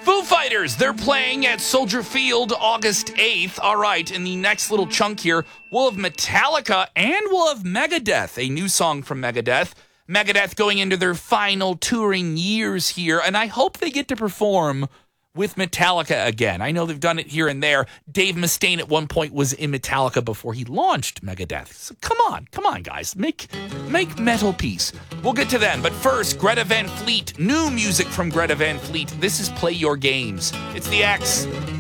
Foo Fighters, they're playing at Soldier Field August 8th. All right, in the next little chunk here, we'll have Metallica and we'll have Megadeth, a new song from Megadeth. Megadeth going into their final touring years here, and I hope they get to perform with Metallica again. I know they've done it here and there. Dave Mustaine at one point was in Metallica before he launched Megadeth. So come on, guys. Make metal peace. We'll get to them. But first, Greta Van Fleet. New music from Greta Van Fleet. This is Play Your Games. It's the X.